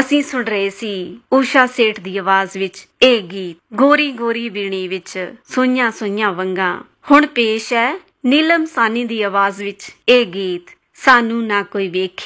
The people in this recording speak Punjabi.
ਅਸੀਂ ਸੁਣ ਰਹੇ ਸੀ ਊਸ਼ਾ ਸੇਠ ਦੀ ਆਵਾਜ਼ ਵਿੱਚ ਇਹ ਗੀਤ ਗੋਰੀ ਗੋਰੀ ਵੀਣੀ ਵਿੱਚ ਸੋਈਆਂ ਸੋਈਆਂ ਵੰਗਾਂ। ਹੁਣ ਪੇਸ਼ ਹੈ ਨੀਲਮ ਸਾਨੀ ਦੀ ਆਵਾਜ਼ ਵਿੱਚ ਇਹ ਗੀਤ ਸਾਨੂੰ ਨਾ ਕੋਈ ਵੇਖੇ।